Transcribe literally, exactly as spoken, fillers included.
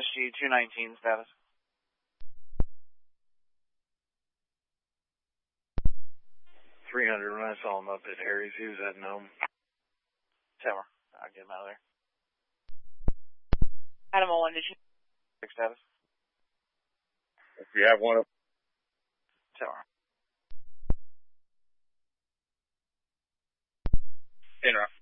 S G two nineteen status. three hundred, when I saw him up at Harry's, he was at Nome. Tower. I'll get him out of there. Animal one, did you status? If you have one of Tower. Interrupt.